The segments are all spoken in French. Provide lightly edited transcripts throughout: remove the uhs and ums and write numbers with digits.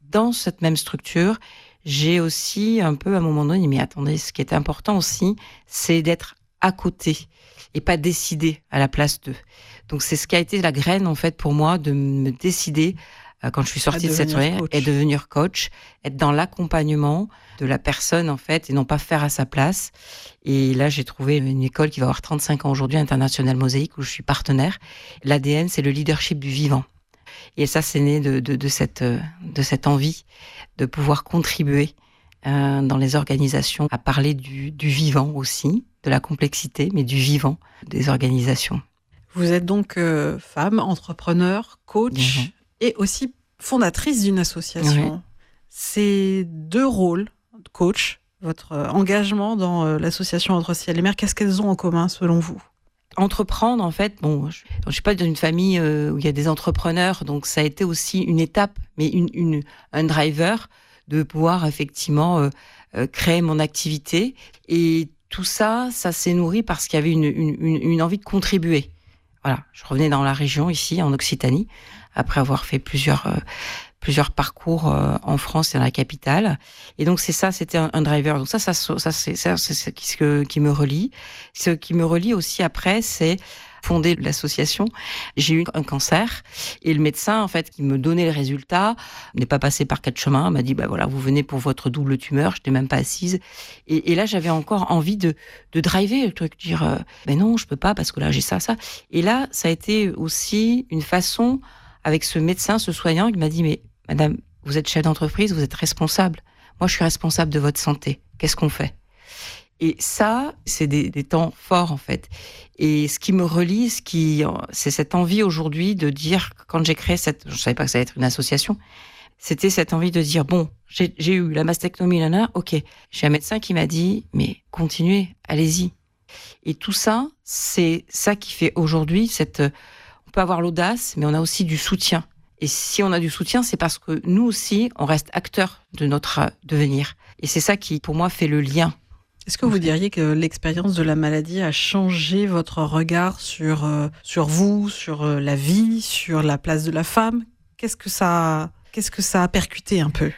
dans cette même structure, j'ai aussi un peu, à un moment donné, mais attendez, ce qui est important aussi, c'est d'être à côté et pas décider à la place d'eux. Donc, c'est ce qui a été la graine, en fait, pour moi, de me décider, quand je suis sortie de cette soirée, et devenir coach, être dans l'accompagnement de la personne, en fait, et non pas faire à sa place. Et là, j'ai trouvé une école qui va avoir 35 ans aujourd'hui, International Mosaïque, où je suis partenaire. L'ADN, c'est le leadership du vivant. Et ça, c'est né de cette envie de pouvoir contribuer dans les organisations à parler du vivant aussi, de la complexité, mais du vivant des organisations. Vous êtes donc femme, entrepreneur, coach et aussi fondatrice d'une association. Oui. Ces 2 rôles, coach, votre engagement dans l'association Entre Ciel et Mer, qu'est-ce qu'elles ont en commun selon vous ? Entreprendre, en fait, bon, je suis pas dans une famille où il y a des entrepreneurs, donc ça a été aussi une étape, mais un driver de pouvoir effectivement créer mon activité. Et tout ça s'est nourri parce qu'il y avait une envie de contribuer. Voilà, je revenais dans la région ici, en Occitanie, après avoir fait plusieurs parcours en France et dans la capitale. Et donc c'était un driver. Donc c'est ce qui me relie. Ce qui me relie aussi après, c'est fonder l'association. J'ai eu un cancer et le médecin, en fait, qui me donnait le résultat, n'est pas passé par 4 chemins, m'a dit, voilà, vous venez pour votre double tumeur. Je n'étais même pas assise. Et là, j'avais encore envie de driver le truc, dire, non, je peux pas parce que là, j'ai ça. Et là, ça a été aussi une façon, avec ce médecin, ce soignant, qui m'a dit, mais madame, vous êtes chef d'entreprise, vous êtes responsable. Moi, je suis responsable de votre santé. Qu'est-ce qu'on fait ? Et ça, c'est des temps forts, en fait. Et ce qui me relie, c'est cette envie aujourd'hui de dire, quand j'ai créé je savais pas que ça allait être une association, c'était cette envie de dire, bon, j'ai eu la mastectomie, ok. J'ai un médecin qui m'a dit, mais continuez, allez-y. Et tout ça, c'est ça qui fait aujourd'hui on peut avoir l'audace, mais on a aussi du soutien. Et si on a du soutien, c'est parce que nous aussi, on reste acteurs de notre devenir. Et c'est ça qui, pour moi, fait le lien. Est-ce que vous diriez que l'expérience de la maladie a changé votre regard sur vous, sur la vie, sur la place de la femme ? Qu'est-ce que ça a percuté un peu ?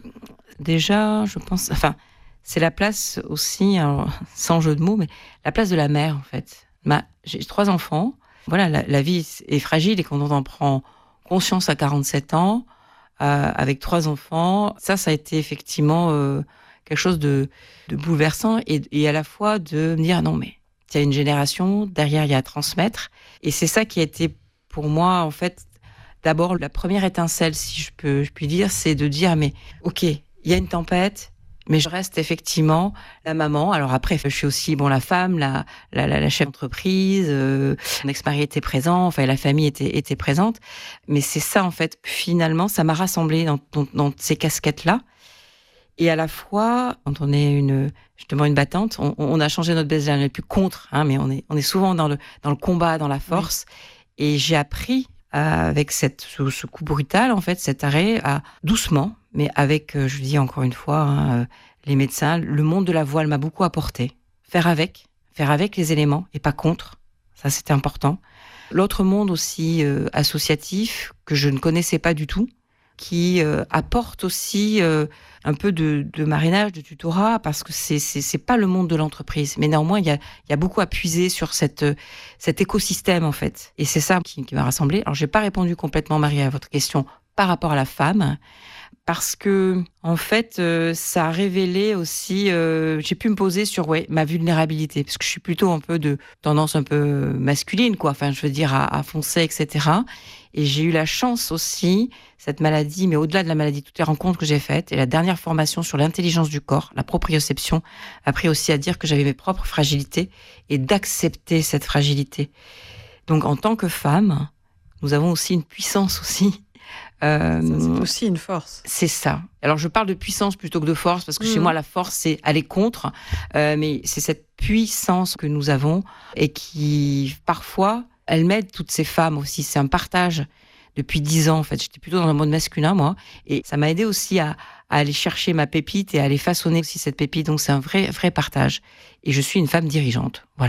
Déjà, je pense... c'est la place aussi, alors, sans jeu de mots, mais la place de la mère, en fait. J'ai 3 enfants. Voilà, la vie est fragile et quand on en prend conscience à 47 ans, avec 3 enfants, ça a été effectivement quelque chose de bouleversant et à la fois de me dire non mais il y a une génération, derrière il y a à transmettre. Et c'est ça qui a été pour moi en fait d'abord la première étincelle, si je puis dire, c'est de dire mais ok, il y a une tempête, mais je reste effectivement la maman. Alors après, je suis aussi la femme, la chef d'entreprise. Mon ex-mari était présent, la famille était présente. Mais c'est ça en fait. Finalement, ça m'a rassemblée dans ces casquettes-là. Et à la fois, quand on est justement une battante, on a changé notre baseline. On n'est plus contre, mais on est souvent dans le combat, dans la force. Oui. Et j'ai appris avec ce coup brutal, en fait, cet arrêt, doucement, mais avec, je dis encore une fois, les médecins, le monde de la voile m'a beaucoup apporté. Faire avec les éléments et pas contre. Ça, c'était important. L'autre monde aussi associatif que je ne connaissais pas du tout, qui apporte aussi un peu de marinage, de tutorat, parce que c'est pas le monde de l'entreprise. Mais néanmoins, il y a beaucoup à puiser sur cet écosystème, en fait. Et c'est ça qui m'a rassemblée. Alors, j'ai pas répondu complètement, Marie, à votre question par rapport à la femme, parce que, en fait, ça a révélé aussi... j'ai pu me poser sur ma vulnérabilité, parce que je suis plutôt un peu de tendance un peu masculine, quoi. Je veux dire, à foncer, etc. Et j'ai eu la chance aussi, cette maladie, mais au-delà de la maladie, toutes les rencontres que j'ai faites, et la dernière formation sur l'intelligence du corps, la proprioception, a appris aussi à dire que j'avais mes propres fragilités, et d'accepter cette fragilité. Donc, en tant que femme, nous avons aussi une puissance aussi. Ça, c'est aussi une force. C'est ça. Alors, je parle de puissance plutôt que de force, parce que chez moi, la force, c'est aller contre. Mais c'est cette puissance que nous avons et qui, parfois, elle m'aide, toutes ces femmes aussi. C'est un partage depuis 10 ans, en fait. J'étais plutôt dans le mode masculin, moi. Et ça m'a aidé aussi à aller chercher ma pépite et à aller façonner aussi cette pépite. Donc, c'est un vrai partage. Et je suis une femme dirigeante. Voilà.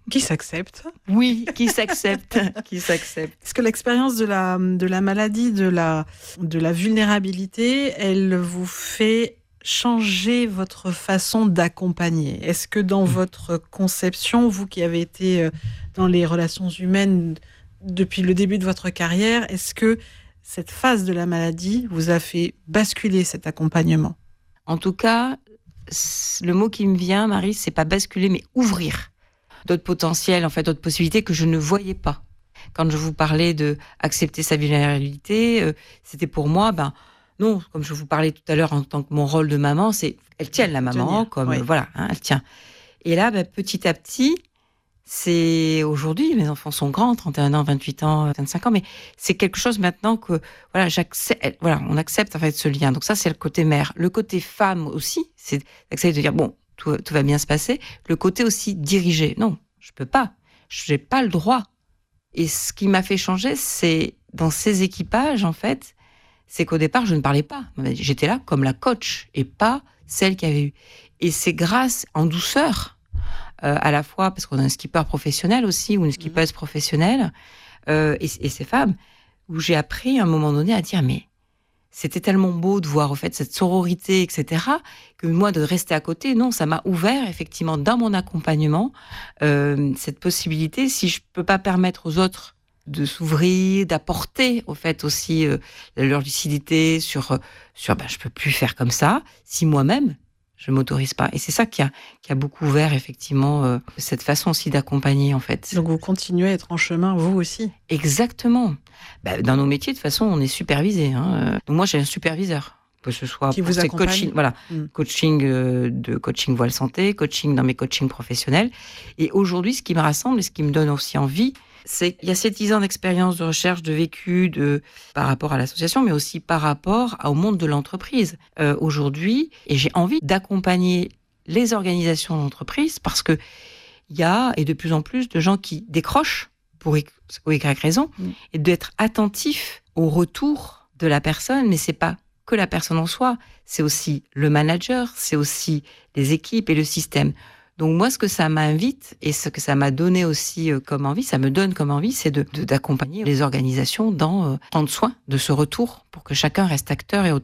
Qui s'accepte. Oui, qui s'accepte, qui s'accepte. Est-ce que l'expérience de la maladie, de la vulnérabilité, elle vous fait changer votre façon d'accompagner? Est-ce que dans votre conception, vous qui avez été dans les relations humaines depuis le début de votre carrière, est-ce que cette phase de la maladie vous a fait basculer cet accompagnement? En tout cas, le mot qui me vient, Marie, c'est pas basculer, mais ouvrir d'autres potentiels, en fait, d'autres possibilités que je ne voyais pas. Quand je vous parlais de accepter sa vulnérabilité, c'était pour moi, non, comme je vous parlais tout à l'heure en tant que mon rôle de maman, c'est elle tient la maman, comme oui. Voilà, elle tient. Et là, petit à petit, c'est aujourd'hui, mes enfants sont grands, 31 ans, 28 ans, 25 ans, mais c'est quelque chose maintenant que voilà, j'accepte, voilà, on accepte en fait ce lien. Donc ça, c'est le côté mère. Le côté femme aussi, c'est d'accepter de dire bon, tout va bien se passer. Le côté aussi dirigé, non, je peux pas, j'ai pas le droit. Et ce qui m'a fait changer, c'est dans ces équipages en fait, c'est qu'au départ, je ne parlais pas. J'étais là comme la coach et pas celle qui avait eu. Et c'est grâce, en douceur, à la fois parce qu'on a un skipper professionnel aussi ou une skippeuse professionnelle et ces femmes où j'ai appris à un moment donné à dire mais c'était tellement beau de voir au fait cette sororité, etc., que moi de rester à côté, non, ça m'a ouvert effectivement dans mon accompagnement cette possibilité, si je peux pas permettre aux autres de s'ouvrir, d'apporter au fait aussi leur lucidité sur je peux plus faire comme ça si moi-même je m'autorise pas. Et c'est ça qui a beaucoup ouvert effectivement cette façon aussi d'accompagner en fait. Donc vous continuez à être en chemin vous aussi. Exactement. Dans nos métiers de toute façon on est supervisé. Donc moi j'ai un superviseur. Que ce soit qui pour vous ces accompagne. coaching de coaching voile santé, coaching dans mes coachings professionnels. Et aujourd'hui, ce qui me rassemble et ce qui me donne aussi envie, c'est qu'il y a ces 10 ans d'expérience, de recherche, de vécu, par rapport à l'association, mais aussi par rapport au monde de l'entreprise aujourd'hui. Et j'ai envie d'accompagner les organisations d'entreprise parce que il y a, et de plus en plus, de gens qui décrochent pour X ou Y raison, et d'être attentifs au retour de la personne, mais c'est pas que la personne en soi, c'est aussi le manager, c'est aussi les équipes et le système. Donc moi, ce que ça m'invite et ce que ça m'a donné aussi comme envie, ça me donne comme envie, c'est d'accompagner les organisations dans prendre soin de ce retour pour que chacun reste acteur et